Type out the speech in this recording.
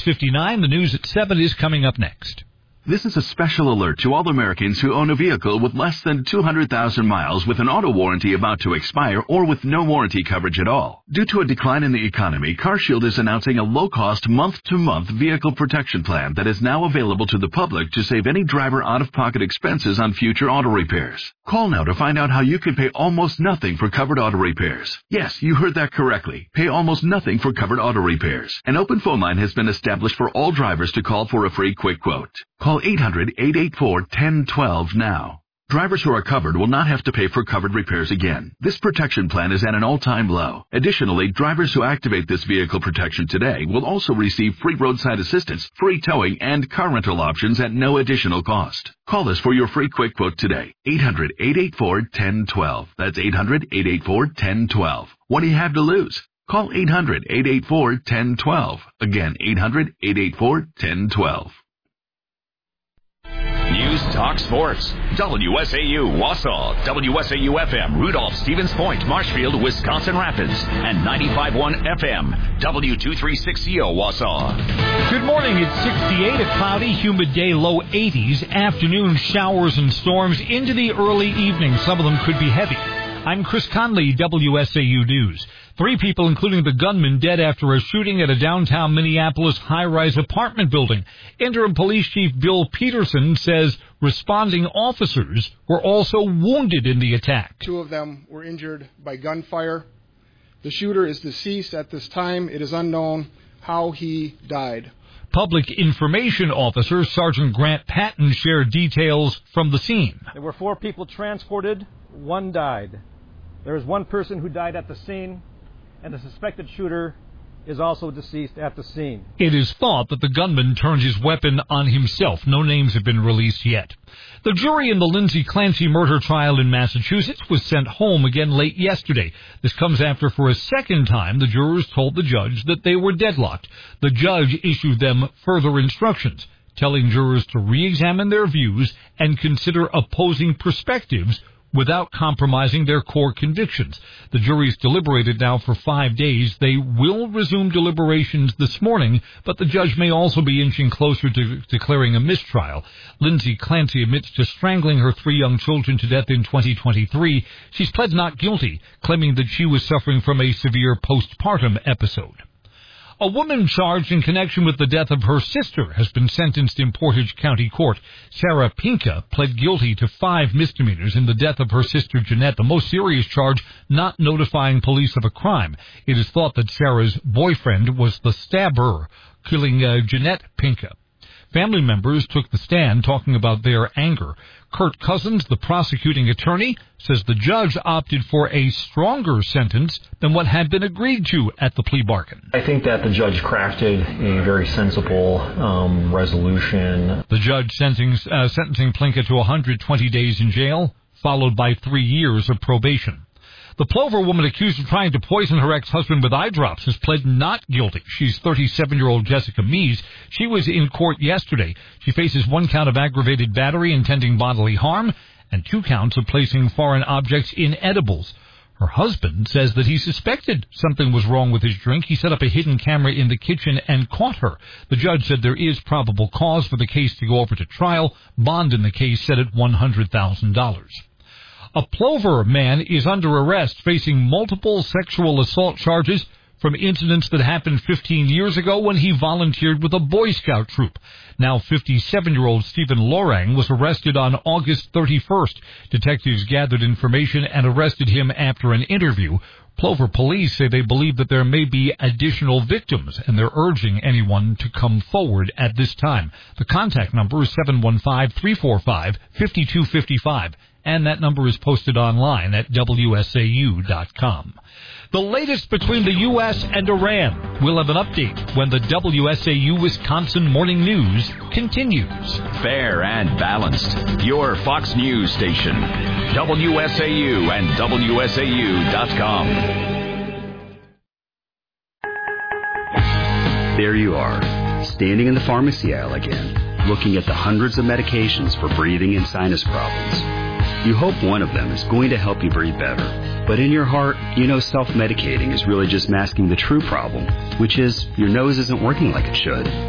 6:59. The news at 7 is coming up next. This is a special alert to all Americans who own a vehicle with less than 200,000 miles with an auto warranty about to expire or with no warranty coverage at all. Due to a decline in the economy, CarShield is announcing a low-cost month-to-month vehicle protection plan that is now available to the public to save any driver out-of-pocket expenses on future auto repairs. Call now to find out how you can pay almost nothing for covered auto repairs. Yes, you heard that correctly. Pay almost nothing for covered auto repairs. An open phone line has been established for all drivers to call for a free quick quote. Call 800-884-1012 now. Drivers who are covered will not have to pay for covered repairs again. This protection plan is at an all-time low. Additionally, drivers who activate this vehicle protection today will also receive free roadside assistance, free towing, and car rental options at no additional cost. Call us for your free quick quote today. 800-884-1012. That's 800-884-1012. What do you have to lose? Call 800-884-1012. Again, 800-884-1012. News Talk Sports. WSAU Wausau, WSAU-FM Rudolph, Stevens Point, Marshfield, Wisconsin Rapids, and 95.1 FM, W236CO Wausau. Good morning. It's 68, a cloudy, humid day, low 80s. Afternoon showers and storms into the early evening. Some of them could be heavy. I'm Chris Conley, WSAU News. 3 people, including the gunman, dead after a shooting at a downtown Minneapolis high-rise apartment building. Interim Police Chief Bill Peterson says responding officers were also wounded in the attack. 2 of them were injured by gunfire. The shooter is deceased at this time. It is unknown how he died. Public Information Officer Sergeant Grant Patton shared details from the scene. There were 4 people transported. 1 died. There is 1 person who died at the scene, and the suspected shooter is also deceased at the scene. It is thought that the gunman turned his weapon on himself. No names have been released yet. The jury in the Lindsay Clancy murder trial in Massachusetts was sent home again late yesterday. This comes after, for a second time, the jurors told the judge that they were deadlocked. The judge issued them further instructions, telling jurors to re-examine their views and consider opposing perspectives without compromising their core convictions. The jury's deliberated now for 5 days. They will resume deliberations this morning, but the judge may also be inching closer to declaring a mistrial. Lindsay Clancy admits to strangling her 3 young children to death in 2023. She's pled not guilty, claiming that she was suffering from a severe postpartum episode. A woman charged in connection with the death of her sister has been sentenced in Portage County Court. Sarah Pinka pled guilty to 5 misdemeanors in the death of her sister Jeanette, the most serious charge not notifying police of a crime. It is thought that Sarah's boyfriend was the stabber, killing Jeanette Pinka. Family members took the stand talking about their anger. Kurt Cousins, the prosecuting attorney, says the judge opted for a stronger sentence than what had been agreed to at the plea bargain. I think that the judge crafted a very sensible resolution. The judge sentencing Plinka to 120 days in jail, followed by 3 years of probation. The Plover woman accused of trying to poison her ex-husband with eye drops has pled not guilty. She's 37-year-old Jessica Mees. She was in court yesterday. She faces 1 count of aggravated battery intending bodily harm and 2 counts of placing foreign objects in edibles. Her husband says that he suspected something was wrong with his drink. He set up a hidden camera in the kitchen and caught her. The judge said there is probable cause for the case to go over to trial. Bond in the case set at $100,000. A Plover man is under arrest facing multiple sexual assault charges from incidents that happened 15 years ago when he volunteered with a Boy Scout troop. Now 57-year-old Stephen Lorang was arrested on August 31st. Detectives gathered information and arrested him after an interview. Plover police say they believe that there may be additional victims, and they're urging anyone to come forward at this time. The contact number is 715-345-5255. And that number is posted online at WSAU.com. The latest between the U.S. and Iran. We'll have an update when the WSAU Wisconsin Morning News continues. Fair and balanced. Your Fox News station. WSAU and WSAU.com. There you are, standing in the pharmacy aisle again, looking at the hundreds of medications for breathing and sinus problems. You hope one of them is going to help you breathe better. But in your heart, you know self-medicating is really just masking the true problem, which is your nose isn't working like it should.